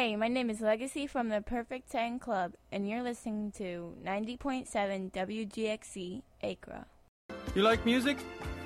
Hey, my name is Legacy from the Perfect 10 Club, and you're listening to 90.7 WGXC Acra. You like music?